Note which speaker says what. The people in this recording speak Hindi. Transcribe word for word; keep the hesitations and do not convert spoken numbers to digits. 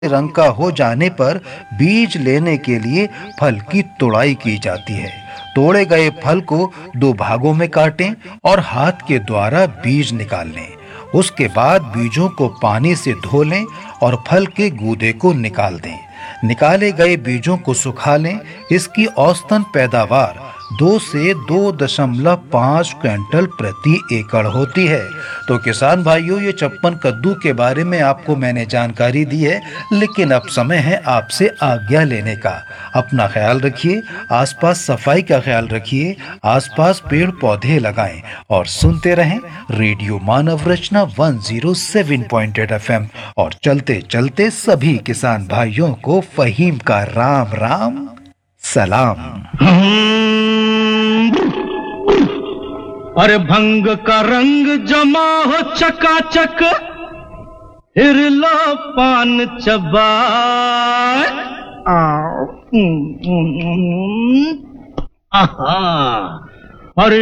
Speaker 1: रंग का हो जाने पर बीज लेने के लिए फल की तुड़ाई की जाती है। तोड़े गए फल को दो भागों में काटें और हाथ के द्वारा बीज निकाल लें। उसके बाद बीजों को पानी से धो लें और फल के गूदे को निकाल दें। निकाले गए बीजों को सुखा लें। इसकी औसतन पैदावार दो से दो दशमलव पाँच क्विंटल प्रति एकड़ होती है। तो किसान भाइयों, ये चप्पन कद्दू के बारे में आपको मैंने जानकारी दी है, लेकिन अब समय है आपसे आज्ञा लेने का। अपना ख्याल रखिए, आसपास सफाई का ख्याल रखिए, आसपास पेड़ पौधे लगाएं और सुनते रहें रेडियो मानव रचना एक सौ सात पॉइंट आठ एफएम। और चलते चलते सभी किसान भाइयों को फहीम का राम राम सलाम।
Speaker 2: अरे भंग का रंग जमा हो चकाचक, फिर लो पान चबाए। आहा, अरे